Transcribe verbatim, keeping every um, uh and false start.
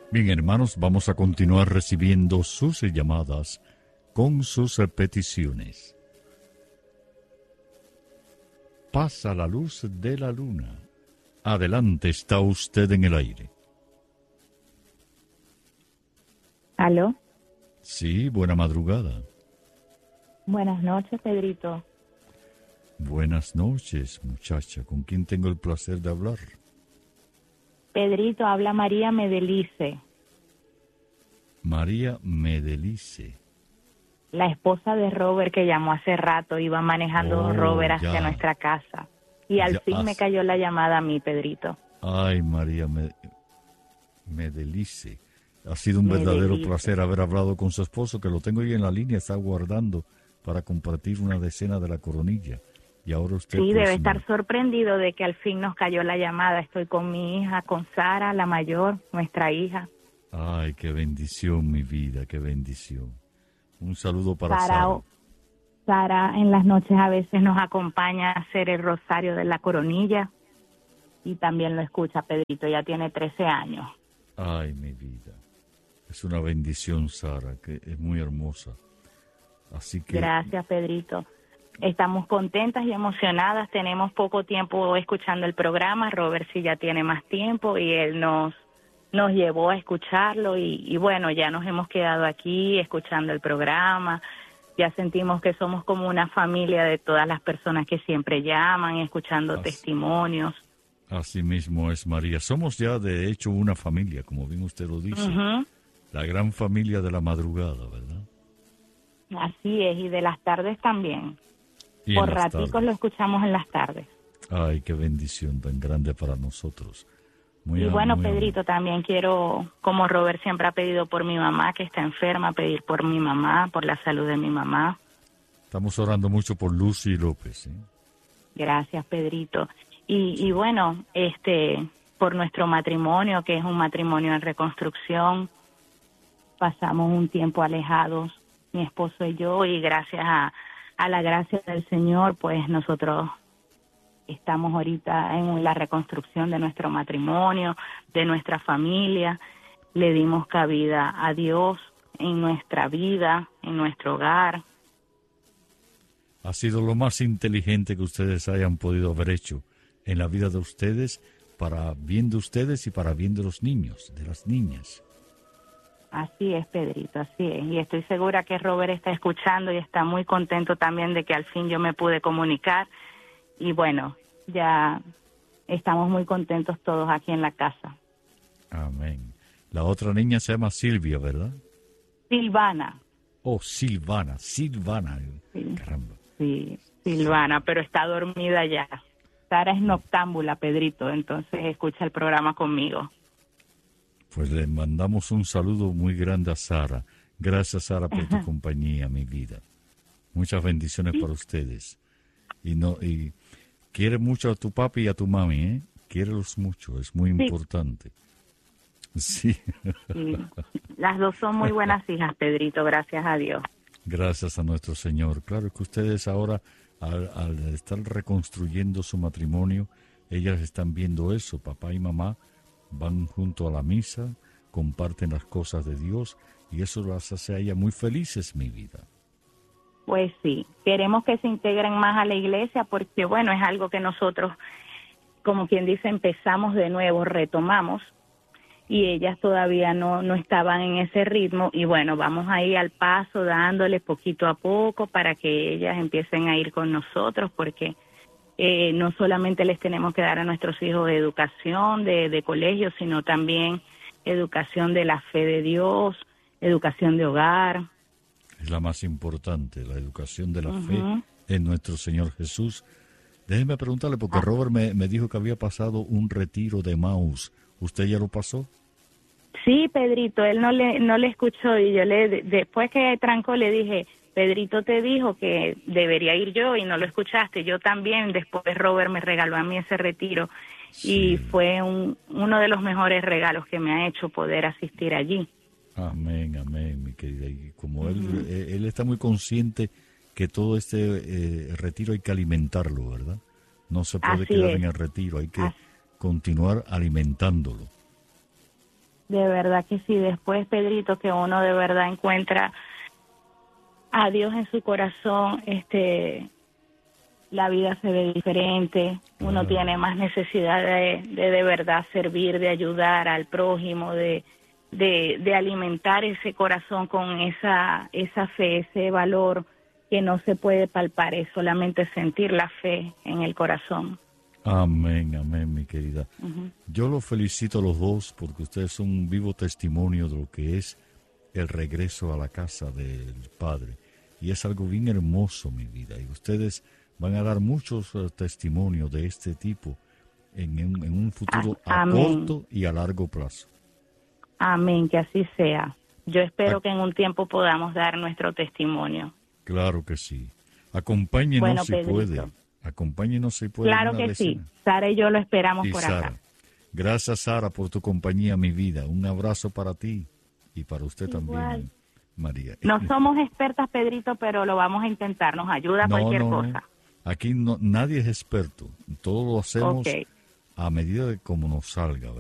Bien, hermanos, vamos a continuar recibiendo sus llamadas con sus peticiones. Pasa la luz de la luna. Adelante, está usted en el aire. ¿Aló? Sí, buena madrugada. Buenas noches, Pedrito. Buenas noches, muchacha. ¿Con quién tengo el placer de hablar? Pedrito, habla María Medelice, María Medelice. la esposa de Robert que llamó hace rato. Iba manejando Oh, Robert hacia ya. nuestra casa. Y al Ya, fin me as- cayó la llamada a mí, Pedrito. Ay, María Me- Medelice. Ha sido un verdadero Medelice. placer haber hablado con su esposo, que lo tengo ahí en la línea, está aguardando para compartir una decena de la coronilla. Y ahora usted... Sí, pues, debe me- estar sorprendido de que al fin nos cayó la llamada. Estoy con mi hija, con Sara, la mayor, nuestra hija. Ay, qué bendición, mi vida, qué bendición. Un saludo para Sara, Sara. o- Sara en las noches a veces nos acompaña a hacer el rosario de la coronilla y también lo escucha, Pedrito. Ya tiene trece años. Ay, mi vida. Es una bendición, Sara, que es muy hermosa. Así que... Gracias, Pedrito. Estamos contentas y emocionadas. Tenemos poco tiempo escuchando el programa. Robert sí ya tiene más tiempo y él nos nos llevó a escucharlo y, y bueno, ya nos hemos quedado aquí escuchando el programa. Ya sentimos que somos como una familia de todas las personas que siempre llaman, escuchando Así. testimonios. Así mismo es, María. Somos ya, de hecho, una familia, como bien usted lo dice. Ujú. La gran familia de la madrugada, ¿verdad? Así es, y de las tardes también. Y en Por las raticos tardes. lo escuchamos en las tardes. Ay, qué bendición tan grande para nosotros. Muy Y a- bueno, muy a- Pedrito, también quiero, como Robert siempre ha pedido por mi mamá, que está enferma, pedir por mi mamá, por la salud de mi mamá. Estamos orando mucho por Lucy López, ¿eh? Gracias, Pedrito. Y, y bueno, este, por nuestro matrimonio, que es un matrimonio en reconstrucción, pasamos un tiempo alejados, mi esposo y yo, y gracias a, a la gracia del Señor, pues nosotros estamos ahorita en la reconstrucción de nuestro matrimonio, de nuestra familia. Le dimos cabida a Dios en nuestra vida, en nuestro hogar. Ha sido lo más inteligente que ustedes hayan podido haber hecho en la vida de ustedes, para bien de ustedes y para bien de los niños, de las niñas. Así es, Pedrito, así es. Y estoy segura que Robert está escuchando y está muy contento también de que al fin yo me pude comunicar. Y bueno, ya estamos muy contentos todos aquí en la casa. Amén. La otra niña se llama Silvia, ¿verdad? Silvana. Oh, Silvana, Silvana. Sí. Caramba. Sí, Silvana, pero está dormida ya. Sara es noctámbula, Pedrito, entonces escucha el programa conmigo. Pues le mandamos un saludo muy grande a Sara. Gracias, Sara, por tu compañía, mi vida. Muchas bendiciones para ustedes. Y no y quiere mucho a tu papi y a tu mami, ¿eh? Quiérelos mucho, es muy Sí. importante. Sí. Sí. Las dos son muy buenas hijas, Pedrito, gracias a Dios. Gracias a nuestro Señor. Claro que ustedes ahora, al, al estar reconstruyendo su matrimonio, ellas están viendo eso. Papá y mamá van junto a la misa, comparten las cosas de Dios y eso las hace a ellas muy felices, mi vida. Pues sí, queremos que se integren más a la iglesia porque, bueno, es algo que nosotros, como quien dice, empezamos de nuevo, retomamos, y ellas todavía no, no estaban en ese ritmo, y bueno, vamos ahí al paso, dándoles poquito a poco para que ellas empiecen a ir con nosotros, porque eh, no solamente les tenemos que dar a nuestros hijos educación de, de colegio, sino también educación de la fe de Dios, educación de hogar. Es la más importante, la educación de la Ujú. fe en nuestro Señor Jesús. Déjeme preguntarle, porque Ah. Robert me, me dijo que había pasado un retiro de Maús. ¿Usted ya lo pasó? Sí, Pedrito, él no le no le escuchó y yo le de- después que trancó le dije, Pedrito te dijo que debería ir yo y no lo escuchaste. Yo también, después Robert me regaló a mí ese retiro Sí. y fue un, uno de los mejores regalos que me ha hecho poder asistir allí. Amén, amén, mi querida. Y como él, eh, él está muy consciente que todo este eh, retiro hay que alimentarlo, ¿verdad? No se puede Así quedar es. en el retiro, hay que Así- continuar alimentándolo. De verdad que sí. Después, Pedrito, que uno de verdad encuentra a Dios en su corazón, este, la vida se ve diferente. Uno Claro. tiene más necesidad de, de de verdad servir, de ayudar al prójimo, de, de, de alimentar ese corazón con esa, esa fe, ese valor que no se puede palpar, es solamente sentir la fe en el corazón. Amén, amén, mi querida. Uh-huh. Yo los felicito a los dos porque ustedes son un vivo testimonio de lo que es el regreso a la casa del Padre. Y es algo bien hermoso, mi vida. Y ustedes van a dar muchos uh, testimonios de este tipo en, en, en un futuro a Amén. corto y a largo plazo. Amén, que así sea. Yo espero Ah, que en un tiempo podamos dar nuestro testimonio. claro que sí. Acompáñenos Bueno, si Pedrito. puede. Acompáñenos si puede. Claro una que sí. decena. Sara y yo lo esperamos Y por Sara. acá. Gracias, Sara, por tu compañía, mi vida. Un abrazo para ti y para usted Igual. también, María. No somos expertas, Pedrito, pero lo vamos a intentar. Nos ayuda No, cualquier no, no. cosa. Aquí no, nadie es experto. Todo lo hacemos Ok. a medida de cómo nos salga, ¿verdad?